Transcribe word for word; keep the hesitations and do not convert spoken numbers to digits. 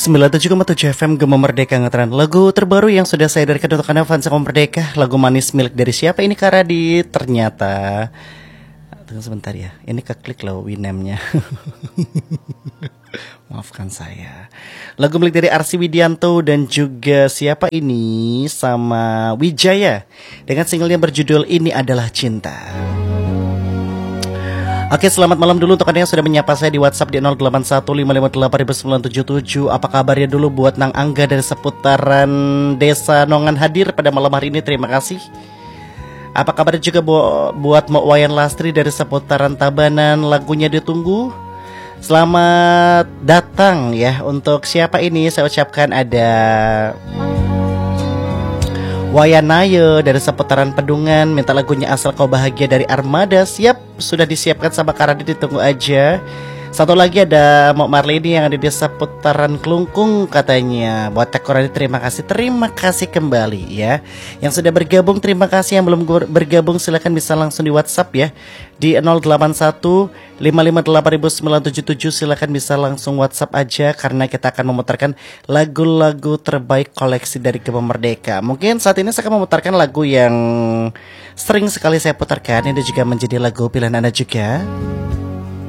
sembilan puluh tujuh koma tujuh F M Gema Merdeka Ngetren. Lagu terbaru yang sudah saya edarkan untuk Anda fans Gema Merdeka. Lagu Manis milik dari siapa ini Kak Radit? Ternyata tunggu sebentar ya. Ini keklik loh Winamp-nya. Maafkan saya. Lagu milik dari Arsy Widianto dan juga siapa ini? Sama Wijaya dengan single yang berjudul Ini Adalah Cinta. Oke, selamat malam dulu untuk Anda yang sudah menyapa saya di WhatsApp di nol delapan satu lima lima delapan sembilan tujuh tujuh. Apa kabarnya dulu buat Nang Angga dari seputaran Desa Nongan hadir pada malam hari ini, terima kasih. Apa kabarnya juga bu- buat Mbak Wayan Lastri dari seputaran Tabanan, lagunya ditunggu. Selamat datang ya untuk siapa ini, saya ucapkan ada Wayanayo dari seputaran Pedungan, minta lagunya Asal Kau Bahagia dari Armada. Siap, sudah disiapkan sama Kak Radit, ditunggu aja. Satu lagi ada Mbak Marleni yang ada di seputaran Kelungkung katanya. Buat Kak Radit terima kasih, terima kasih kembali ya. Yang sudah bergabung terima kasih, yang belum bergabung silahkan bisa langsung di WhatsApp ya. Di nol delapan satu lima lima delapan sembilan tujuh tujuh silahkan bisa langsung WhatsApp aja. Karena kita akan memutarkan lagu-lagu terbaik koleksi dari Gema Merdeka. Mungkin saat ini saya akan memutarkan lagu yang sering sekali saya putarkan. Ini juga menjadi lagu pilihan Anda juga.